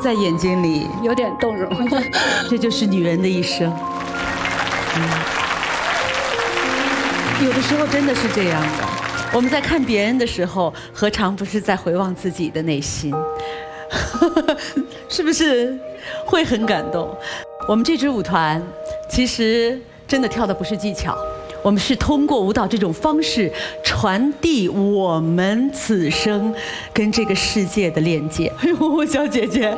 在眼睛里， 有点动容。 这就是女人的一生。有的时候真的是这样的，我们在看别人的时候，何尝不是在回望自己的内心？是不是会很感动？我们这支舞团其实真的跳的不是技巧，我们是通过舞蹈这种方式传递我们此生跟这个世界的链接。哎呦，小姐姐，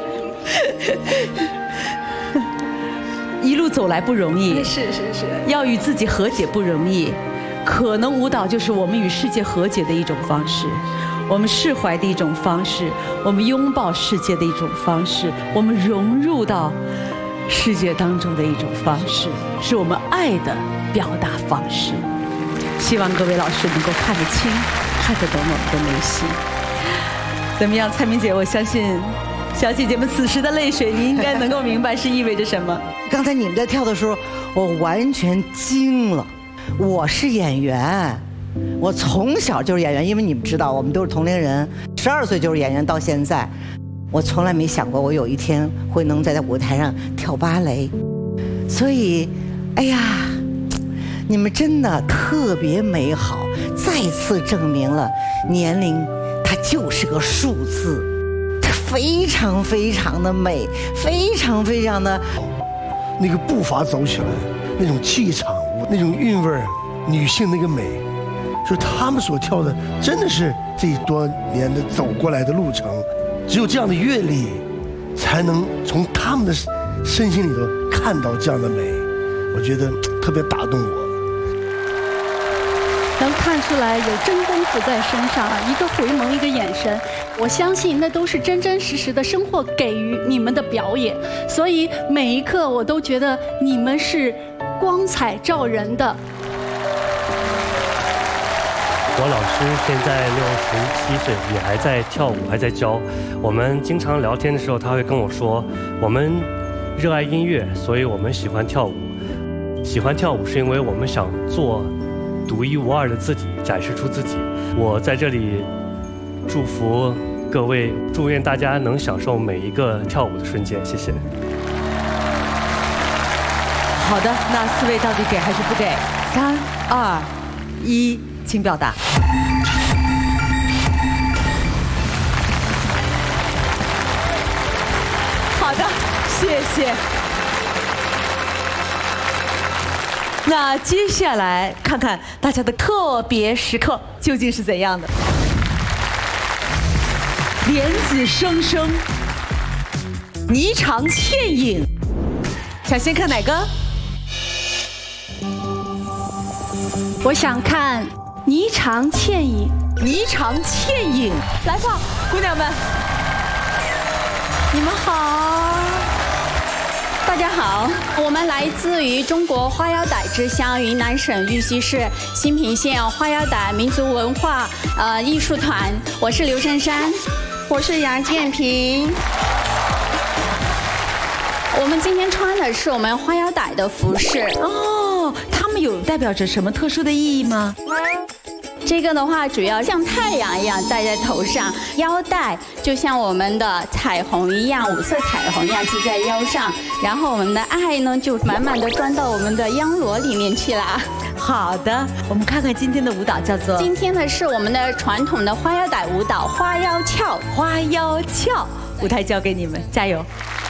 一路走来不容易， 是， 要与自己和解不容易。可能舞蹈就是我们与世界和解的一种方式，我们释怀的一种方式，我们拥抱世界的一种方式，我们融入到世界当中的一种方式，是我们爱的表达方式。希望各位老师能够看得清，看得懂我们的内心。怎么样，蔡明姐？我相信小姐姐们此时的泪水，你应该能够明白是意味着什么。 刚才你们在跳的时候，我完全惊了。我是演员，我从小就是演员，因为你们知道，我们都是同龄人，12岁就是演员，到现在，我从来没想过我有一天会能在舞台上跳芭蕾。所以，哎呀，你们真的特别美好，再次证明了年龄它就是个数字，它非常非常的美，非常非常的那个步伐走起来，那种气场，那种韵味儿，女性那个美，就是他们所跳的，真的是这多年的走过来的路程，只有这样的阅历，才能从他们的身心里头看到这样的美，我觉得特别打动我。 能看出来有真功夫在身上，一个回眸，一个眼神，我相信那都是真真实实的生活给予你们的表演，所以每一刻我都觉得你们是光彩照人的。 我老师现在67岁，也还在跳舞，还在教。我们经常聊天的时候，他会跟我说，我们热爱音乐，所以我们喜欢跳舞。喜欢跳舞是因为我们想做独一无二的自己，展示出自己。我在这里祝福各位，祝愿大家能享受每一个跳舞的瞬间。谢谢。 好的，那4位到底给还是不给？3、2、1，请表达。好的，谢谢。那接下来看看大家的特别时刻究竟是怎样的。莲子生生，霓裳倩影，想先看哪个？ 我想看霓裳倩影。 霓裳倩影，来吧，姑娘们， 你们好。大家好，我们来自于中国花腰傣之乡云南省玉溪市新平县花腰傣民族文化艺术团，我是刘珊珊，我是杨建平。我们今天穿的是我们花腰傣的服饰哦，它们有代表着什么特殊的意义吗？ 这个的话，主要像太阳一样戴在头上，腰带就像我们的彩虹一样，5色彩虹一样系在腰上，然后我们的爱呢，就满满的装到我们的秧螺里面去了。 好的，我们看看今天的舞蹈叫做。 今天呢是我们的传统的花腰傣舞蹈花腰翘。 花腰翘，舞台交给你们，加油！